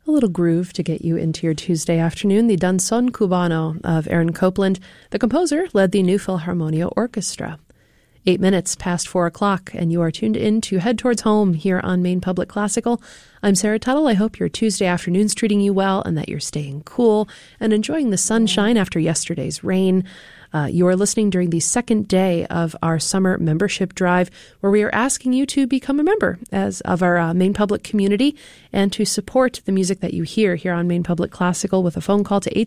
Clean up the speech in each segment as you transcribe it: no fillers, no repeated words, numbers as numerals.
A little groove to get you into your Tuesday afternoon. The Danzón Cubano of Aaron Copland. The composer led the New Philharmonia Orchestra. 8 minutes past 4 o'clock, and you are tuned in to Head Towards Home here on Maine Public Classical. I'm Sarah Tuttle. I hope your Tuesday afternoon's treating you well and that you're staying cool and enjoying the sunshine after yesterday's rain. You are listening during the second day of our summer membership drive, where we are asking you to become a member of our Maine Public community and to support the music that you hear here on Maine Public Classical with a phone call to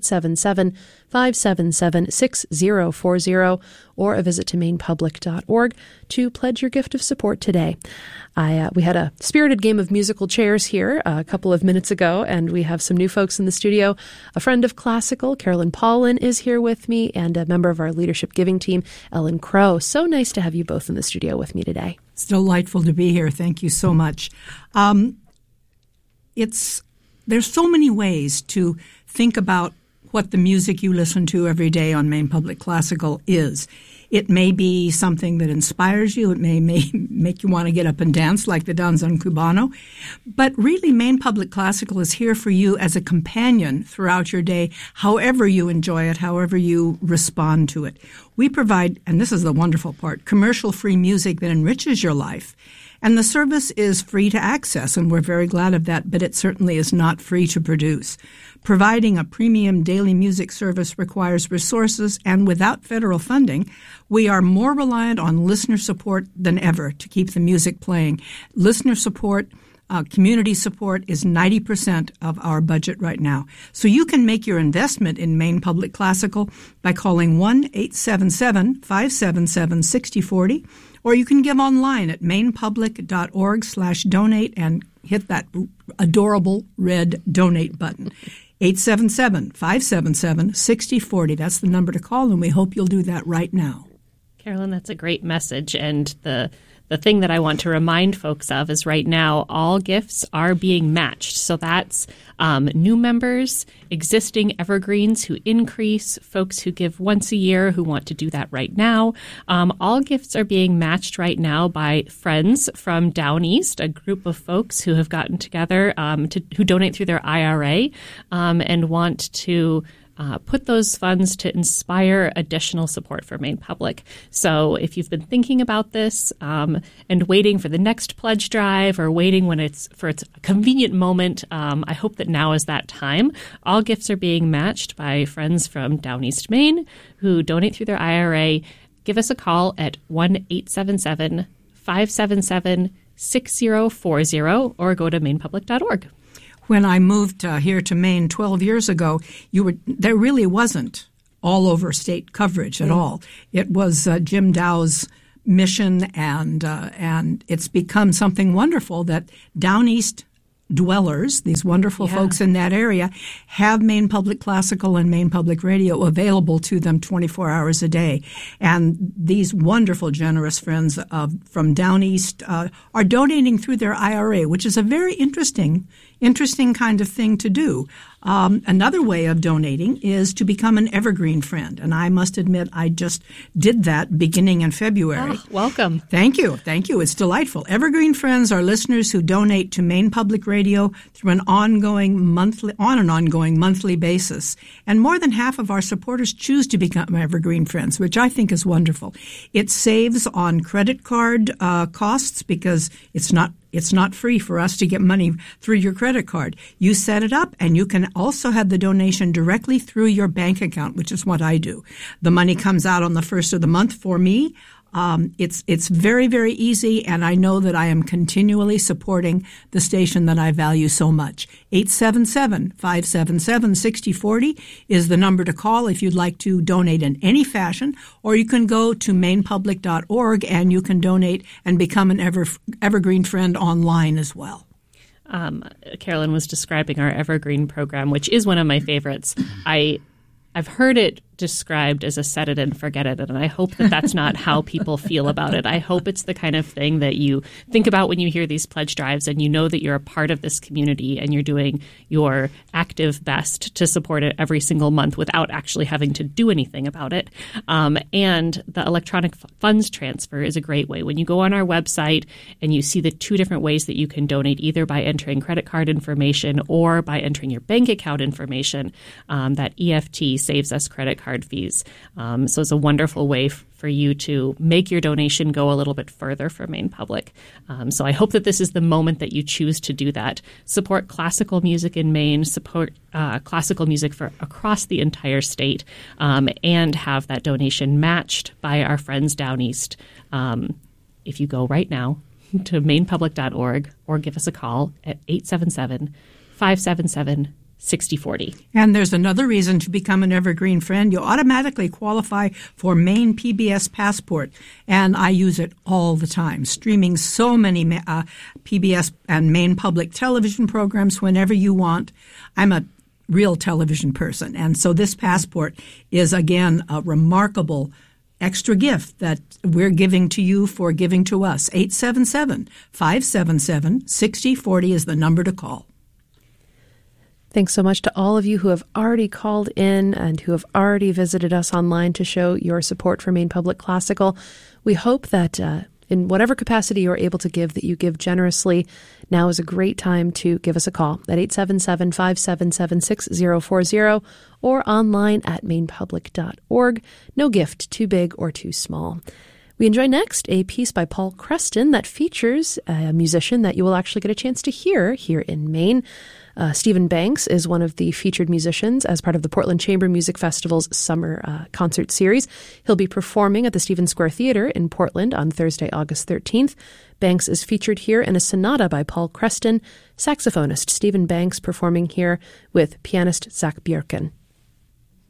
877-577-6040 or a visit to mainepublic.org to pledge your gift of support today. We had a spirited game of musical chairs here a couple of minutes ago, and we have some new folks in the studio. A friend of Classical, Carolyn Paulin, is here with me, and a member of our Leadership Giving team, Ellen Crow. So nice to have you both in the studio with me today. It's delightful to be here. Thank you so much. There's so many ways to think about what the music you listen to every day on Maine Public Classical is. It may be something that inspires you. It may make you want to get up and dance like the Danzón Cubano. But really, Maine Public Classical is here for you as a companion throughout your day, however you enjoy it, however you respond to it. We provide, and this is the wonderful part, commercial-free music that enriches your life. And the service is free to access, and we're very glad of that, but it certainly is not free to produce. Providing a premium daily music service requires resources, and without federal funding, we are more reliant on listener support than ever to keep the music playing. Listener support, community support is 90% of our budget right now. So you can make your investment in Maine Public Classical by calling 1-877-577-6040, or you can give online at mainepublic.org/donate and hit that adorable red donate button. 877-577-6040. That's the number to call, and we hope you'll do that right now. Carolyn, that's a great message. And the thing that I want to remind folks of is right now all gifts are being matched. So that's new members, existing evergreens who increase, folks who give once a year who want to do that right now. All gifts are being matched right now by friends from Down East, a group of folks who have gotten together who donate through their IRA and want to put those funds to inspire additional support for Maine Public. So if you've been thinking about this and waiting for the next pledge drive or waiting when it's a convenient moment, I hope that now is that time. All gifts are being matched by friends from Down East Maine who donate through their IRA. Give us a call at 1-877-577-6040 or go to mainepublic.org. When I moved here to Maine 12 years ago, there really wasn't all over state coverage at all. It was Jim Dow's mission, and it's become something wonderful that Down East dwellers, these wonderful folks in that area, have Maine Public Classical and Maine Public Radio available to them 24 hours a day. And these wonderful, generous friends from Down East are donating through their IRA, which is a very interesting kind of thing to do. Another way of donating is to become an Evergreen friend. And I must admit, I just did that beginning in February. Oh, welcome. Thank you. It's delightful. Evergreen friends are listeners who donate to Maine Public Radio through on an ongoing monthly basis. And more than half of our supporters choose to become Evergreen friends, which I think is wonderful. It saves on credit card costs because it's not free for us to get money through your credit card. You set it up, and you can also have the donation directly through your bank account, which is what I do. The money comes out on the first of the month for me. It's very, very easy, and I know that I am continually supporting the station that I value so much. 877-577-6040 is the number to call if you'd like to donate in any fashion, or you can go to mainepublic.org and you can donate and become an Evergreen friend online as well. Carolyn was describing our Evergreen program, which is one of my favorites. I've heard it described as a set it and forget it. And I hope that that's not how people feel about it. I hope it's the kind of thing that you think about when you hear these pledge drives and you know that you're a part of this community and you're doing your active best to support it every single month without actually having to do anything about it. And the electronic funds transfer is a great way. When you go on our website and you see the two different ways that you can donate, either by entering credit card information or by entering your bank account information, that EFT saves us credit card fees. So it's a wonderful way for you to make your donation go a little bit further for Maine Public. So I hope that this is the moment that you choose to do that. Support classical music in Maine, support classical music for across the entire state, and have that donation matched by our friends down east. If you go right now to mainepublic.org or give us a call at 877-577-6040. And there's another reason to become an Evergreen friend. You automatically qualify for Maine PBS Passport, and I use it all the time, streaming so many PBS and Maine Public television programs whenever you want. I'm a real television person, and so this passport is, again, a remarkable extra gift that we're giving to you for giving to us. 877-577-6040 is the number to call. Thanks so much to all of you who have already called in and who have already visited us online to show your support for Maine Public Classical. We hope that in whatever capacity you're able to give, that you give generously. Now is a great time to give us a call at 877-577-6040 or online at mainepublic.org. No gift too big or too small. We enjoy next a piece by Paul Creston that features a musician that you will actually get a chance to hear here in Maine. Stephen Banks is one of the featured musicians as part of the Portland Chamber Music Festival's summer concert series. He'll be performing at the Stephen Square Theater in Portland on Thursday, August 13th. Banks is featured here in a sonata by Paul Creston, saxophonist Stephen Banks performing here with pianist Zach Bjerken.